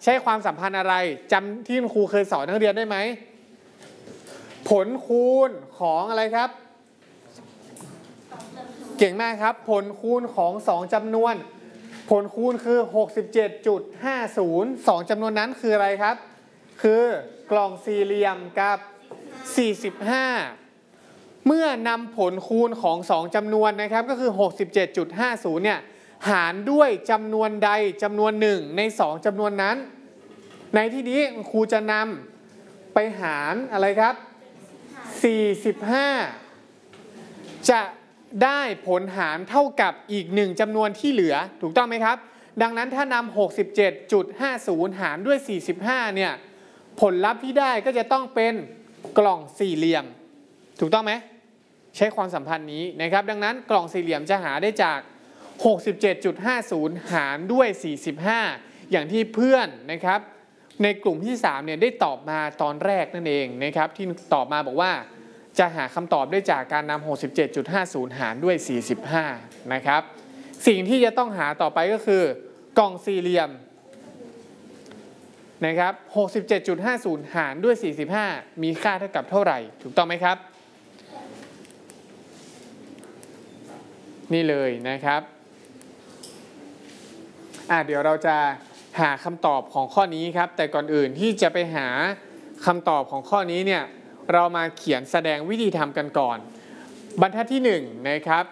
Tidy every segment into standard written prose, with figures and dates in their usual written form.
ใช้ความสัมพันธ์อะไรจำที่คุณครูเคยสอนนักเรียนได้ไหมผลคูณของอะไรครับเก่งมากครับผลคูณของ2จำนวนผลคูณคือ 67.50 2จำนวนนั้นคืออะไรครับคือกล่องสี่เหลี่ยมกับ45เมื่อนำผลคูณของ2จำนวนนะครับก็คือ 67.50 เนี่ยหารด้วยจำนวนใดจำนวนหนึ่งใน2จำนวนนั้นในที่นี้ครูจะนำไปหารอะไรครับ45จะได้ผลหารเท่ากับอีก1จำนวนที่เหลือถูกต้องไหมครับดังนั้นถ้านำ 67.50 หารด้วย45เนี่ยผลลัพธ์ที่ได้ก็จะต้องเป็นกล่องสี่เหลี่ยมถูกต้องไหมใช้ความสัมพันธ์นี้นะครับดังนั้นกล่องสี่เหลี่ยมจะหาได้จาก 67.50 หารด้วย45อย่างที่เพื่อนนะครับในกลุ่มที่3เนี่ยได้ตอบมาตอนแรกนั่นเองนะครับที่ตอบมาบอกว่าจะหาคำตอบได้จากการนำ 67.50 หารด้วย45นะครับสิ่งที่จะต้องหาต่อไปก็คือกล่องสี่เหลี่ยมนะครับ 67.50 หารด้วย45มีค่าเท่ากับเท่าไหร่ถูกต้องไหมครับนี่เลยนะครับเดี๋ยวเราจะหาคำตอบของข้อนี้ครับแต่ก่อนอื่นที่จะไปหาคำตอบของข้อนี้เนี่ยเรามาเขียนแสดงวิธีทำกันก่อนบรรทัดที่1นะครับ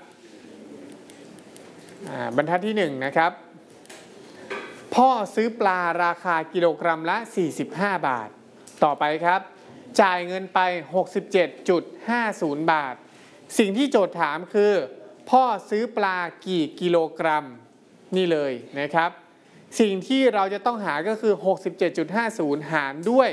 บรรทัดที่1นะครับพ่อซื้อปลาราคากิโลกรัมละ45 บาทต่อไปครับจ่ายเงินไป 67.50 บาทสิ่งที่โจทย์ถามคือพ่อซื้อปลากี่กิโลกรัมนี่เลยนะครับสิ่งที่เราจะต้องหาก็คือ 67.50 หารด้วย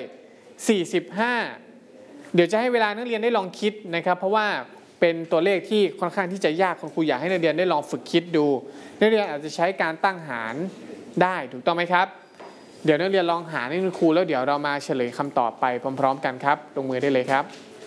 45เดี๋ยวจะให้เวลานักเรียนได้ลองคิดนะครับเพราะว่าเป็นตัวเลขที่ค่อนข้างที่จะยากคุณครูอยากให้นักเรียนได้ลองฝึกคิดดูนักเรียนอาจจะใช้การตั้งหารได้ถูกต้องไหมครับเดี๋ยวนักเรียนลองหารให้คุณครูแล้วเดี๋ยวเรามาเฉลยคำตอบไปพร้อมๆกันครับลงมือได้เลยครับ